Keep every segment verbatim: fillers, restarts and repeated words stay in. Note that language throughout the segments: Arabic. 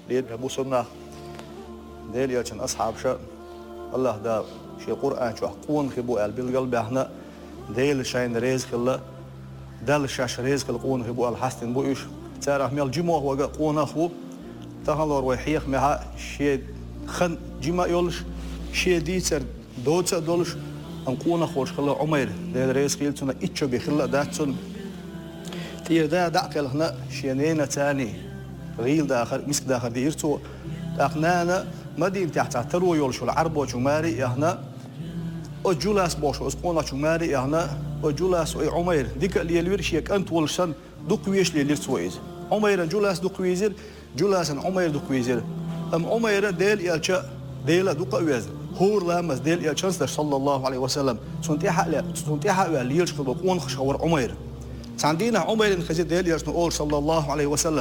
لين أبو سنة ديل يأتون أصحاب شا الله دا شيء القرآن شو قون خبوا قلب القلب إحنا ديل شين رزق الله دل شاش رزق القون خبوا الحسن بويش تعرف ميل جموع وجا قون أخو تهلور ويحيق مها شيء خن جماع يولش شيء ديتر دوتر دولش أن قون أخوش خلا عمير ديل رزق يلتون إتشو بخلا داتون تير دا دعك هنا شينين تاني غيل داخل مسك داخل ديرتو أخنانا مدين تحت ترو يولشو العرب وجماري هنا وجلاس بوش اسقونا جماري هنا وجلاس أي عمير ديك اللي الورشيك أنت ولشان دقويش اللي ليرتويز عمير جلاس دقويزر جلاس عمير دقويزر أم عمير ديل يالشا ديل دقويز هور لامس ديل يالشانس صلى الله عليه وسلم سنتيحة لا سنتيحة اللي يلشوا بقون خشور عمير عندنا عمر خزي ديل يرسنو صلى الله عليه وسلم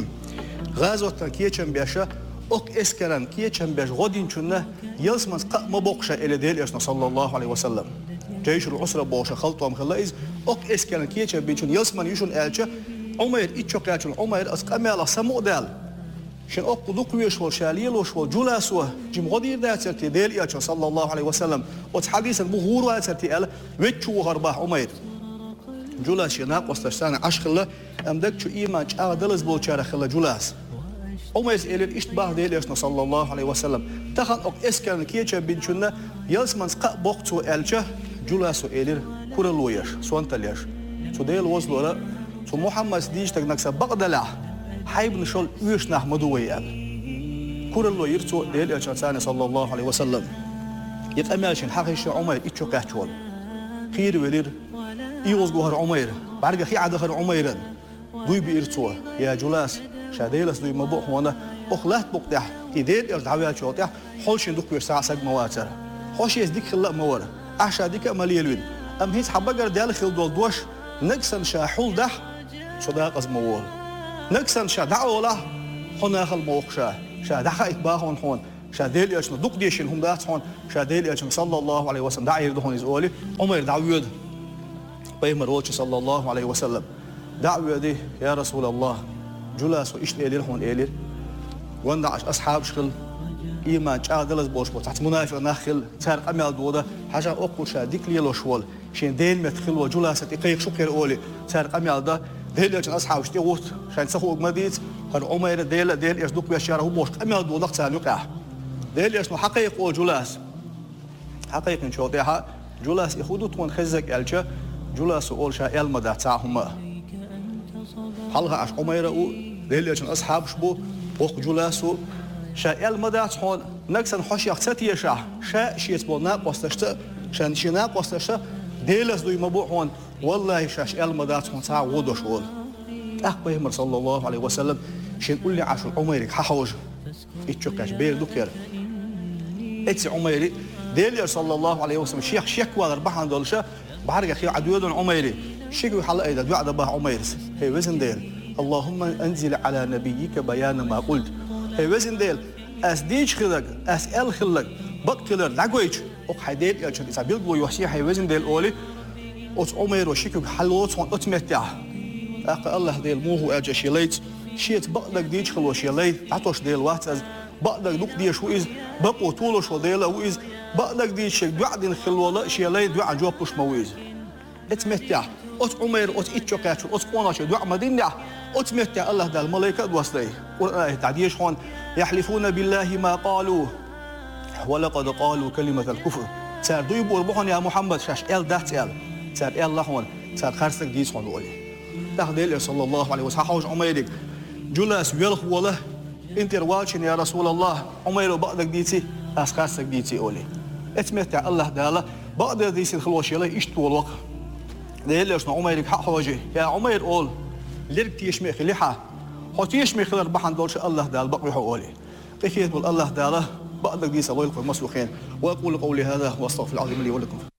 غازوة كيتشن بيشا اوك اسكران كيتشن بيش غودين شنه يلسمن قا ما بوقشا الى ديل يرسنو صلى الله عليه وسلم جيش العسرة بوشا خلطهم خلايز اوك اسكران كيتشن بيشن يلسمن يشون الچا عمر اتشو قاچن عمر اسقمال سمو دال شن اوك دوكويش والشاليلوش والجلاسوه جيم غودير داترتي ديل يرسنو صلى الله عليه وسلم وتحديثا بغور واترتي ال وچو هربا عمر جلاس يناق وستشتان عشخلة أمدك شو إيمان أغدلز بولشارة خلا جلاس أميز إلى إشتباه ديل يسنا صلى الله عليه وسلم تخن أك إسكان كيتشا بنشنا يلسمن سقا بوقتو إلشا جلاسو إلى كورلويش سوانتليش سو ديل وصلوا لا سو محمد ديش تكنكسا بقدلا حيب نشول ويش نحمدوي أب كورلويش سو ديل يسنا صلى الله عليه وسلم يتأملشن حقيش عمر إتشو كاتشول خير ولير يوز جوهر عمير بعرق خي عدخر عميرا دوي بيرتوه يا جلاس شاديلس دوي مبوح وانا اخلات بقتح كيدير يرتعويات شوتح حولش ندوك بيرساع ساق مواتر خوش يزديك خلا مور احشا ديك ماليلوين ام هيت حبقر ديال خل دول دوش نكسن شا حول دح صداق از موول نكسن شا دعو له هنا خل موقشا شا دحا اكباهون هون شا ديل يشن دوك ديشن هم دات هون شا ديل يشن صلى الله عليه وسلم دعي يردهون يزولي عمير دعويد بيمر وجه صلى الله عليه وسلم دعوة دي يا رسول الله جلاس وإيش إلير هون إلير وندعش أصحاب شغل إيمان شادلز بوش بو تحت منافق ناخل تارق أميال دودا حاجة أقول شاديك ليلو شوال شين دين متخل وجلاس تقيق شكر أولي تارق أميال دا ديل يجن أصحاب شتي وقت شان سخو أقمديت هر عمير ديل ديل يجدوك بيشاره بوش أميال دودا تان يقع ديل يجنو حقيق وجلاس حقيق إن شو ديها جلاس يخودو تون خزك ألشا جلاس أول شيء المدى تاعهما حلقة عش عميرة أو ديل يجن أصحاب شبو وق جلاسو شاء المدى تحون نكسن حش يختتي يشع شاء شيء تبو ناق واستشت شان شي ناق واستشت ديلس دوي مبوحون والله شاش المدى تحون تاع غدو شغل أخبه صلى الله عليه وسلم شين قول لي عش عميرك ححوج اتشكاش بير دوكير اتس عميري ديل صلى الله عليه وسلم شيخ شيكوا ربحان دولشا بعرق أخي عدوان عميري شكو حلقة إذا دعا بها عميرس هي وزن ديل اللهم أنزل على نبيك بيان ما قلت هي وزن ديل أس ديج خلق أس أل خلق بقتلر لعويج أق حديد يلشن إذا بيلقوا يوحشي هي وزن ديل أولي أت عمير وشكو حلوت وان أتمتع أق الله ديل موهو أجا شيليت شيت بقلق ديج خلو شيليت عطوش ديل واتز بقلق دوك ديش وإز بقو طولوش وديل وإز بقلق دي شيء دعدين خلولا شيء لا يدعى جوابش مويز اتمتع ات عمر ات اتشكات ات قوناش دعاء مدينة اتمتع الله ده الملائكة وصلي قرآن تعديش هون يحلفون بالله ما قالوا ولقد قالوا كلمة الكفر صار دويبور بحون يا محمد شاش ال ده تال صار ال هون صار خرسك ديس هون ولي تهديل صلى الله عليه وسلم حوش عميرك جلاس ويلخ وله انت رواشن يا رسول الله عمير بقدك ديتي أسخاسك ديتي أولي اتمتع الله داله بعد ديس الخلوش يلا اشتوا الوقت ليش عميرك حق وجه يا عمير أول ليرك تيشمي خليحة حط يشمي خلر بحن دولش الله دال بقي حولي كيف يقول الله داله بعد ديس الله يلقى مسوخين وأقول قولي هذا واستغفر العظيم لي ولكم